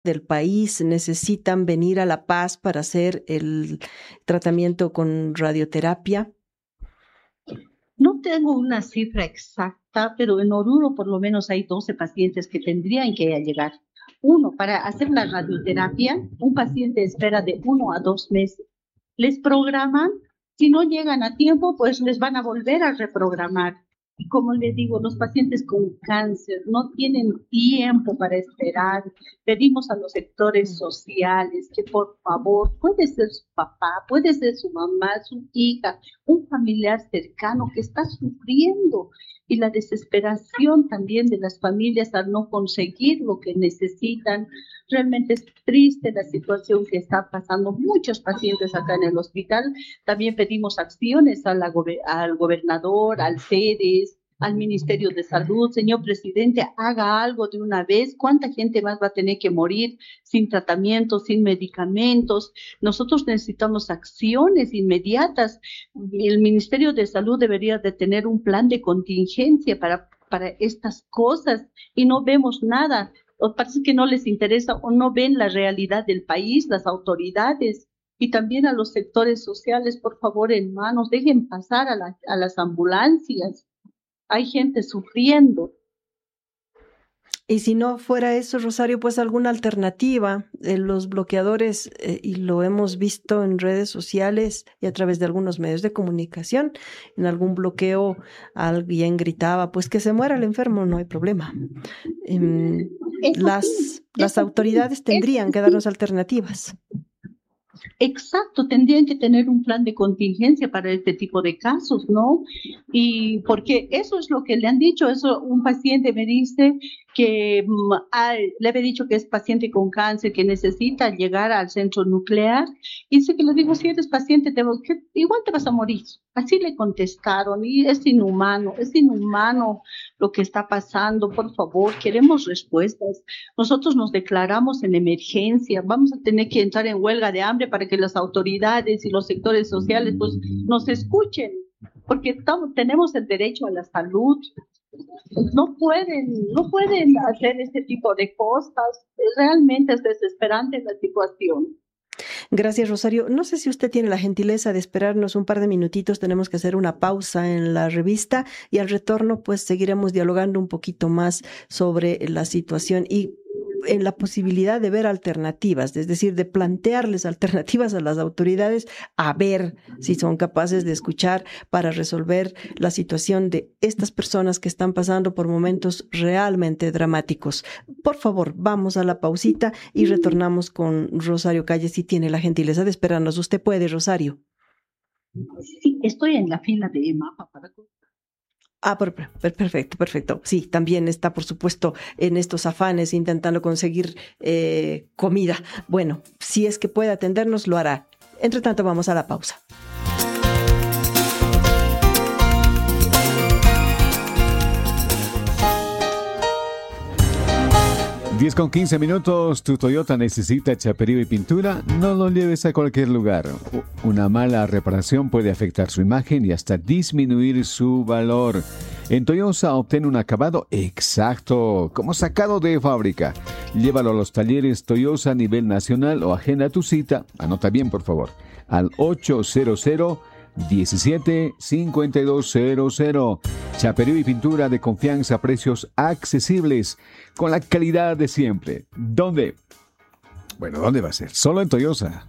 del país necesitan venir a La Paz para hacer el tratamiento con radioterapia? No tengo una cifra exacta, pero en Oruro por lo menos hay 12 pacientes que tendrían que llegar. Uno, para hacer la radioterapia, un paciente espera de 1 a 2 meses. Les programan, si no llegan a tiempo, pues les van a volver a reprogramar. Y como les digo, los pacientes con cáncer no tienen tiempo para esperar. Pedimos a los sectores sociales que por favor, puede ser su papá, puede ser su mamá, su hija, un familiar cercano que está sufriendo, y la desesperación también de las familias al no conseguir lo que necesitan. Realmente es triste la situación que está pasando muchos pacientes acá en el hospital. También pedimos acciones al gobernador, al CEDES, al Ministerio de Salud. Señor presidente, haga algo de una vez. ¿Cuánta gente más va a tener que morir sin tratamiento, sin medicamentos? Nosotros necesitamos acciones inmediatas. El Ministerio de Salud debería de tener un plan de contingencia para estas cosas, y no vemos nada. O parece que no les interesa o no ven la realidad del país, las autoridades. Y también a los sectores sociales, por favor, hermanos, dejen pasar a las ambulancias. Hay gente sufriendo. Y si no fuera eso, Rosario, pues alguna alternativa. Los bloqueadores, y lo hemos visto en redes sociales y a través de algunos medios de comunicación, en algún bloqueo alguien gritaba, pues que se muera el enfermo, no hay problema. Las autoridades tendrían que darnos alternativas. Exacto, tendrían que tener un plan de contingencia para este tipo de casos, ¿no? Y porque eso es lo que le han dicho. Eso, un paciente me dice que le había dicho que es paciente con cáncer, que necesita llegar al centro nuclear, y dice que le digo, si eres paciente, igual te vas a morir. Así le contestaron, y es inhumano lo que está pasando. Por favor, queremos respuestas. Nosotros nos declaramos en emergencia, vamos a tener que entrar en huelga de hambre para que las autoridades y los sectores sociales pues nos escuchen, porque tenemos el derecho a la salud. No pueden hacer este tipo de cosas. Realmente es desesperante la situación. Gracias, Rosario. No sé si usted tiene la gentileza de esperarnos un par de minutitos. Tenemos que hacer una pausa en la revista y al retorno pues seguiremos dialogando un poquito más sobre la situación y en la posibilidad de ver alternativas, es decir, de plantearles alternativas a las autoridades, a ver si son capaces de escuchar para resolver la situación de estas personas que están pasando por momentos realmente dramáticos. Por favor, vamos a la pausita y retornamos con Rosario Calle, si tiene la gentileza de esperarnos. Usted puede, Rosario. Sí, estoy en la fila de MAPA para... Perfecto. Sí, también está, por supuesto, en estos afanes intentando conseguir comida. Bueno, si es que puede atendernos, lo hará. Entre tanto, vamos a la pausa. Diez con 15 minutos. ¿Tu Toyota necesita chaperío y pintura? No lo lleves a cualquier lugar. Una mala reparación puede afectar su imagen y hasta disminuir su valor. En Toyosa obtén un acabado exacto, como sacado de fábrica. Llévalo a los talleres Toyosa a nivel nacional o agenda tu cita. Anota bien, por favor, al 800-17-5200. Chaperío y pintura de confianza a precios accesibles, con la calidad de siempre. ¿Dónde? Bueno, ¿dónde va a ser? Solo en Toyosa.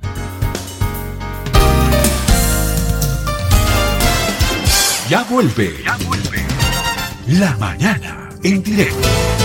Ya vuelve. La mañana en directo.